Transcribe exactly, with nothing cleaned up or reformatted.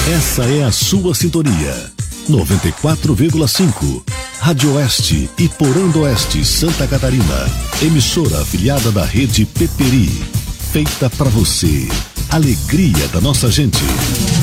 Essa é a sua sintonia. noventa e quatro vírgula cinco. Rádio Oeste e Porão do Oeste, Santa Catarina. Emissora afiliada da rede Peperi. Feita pra você. Alegria da nossa gente.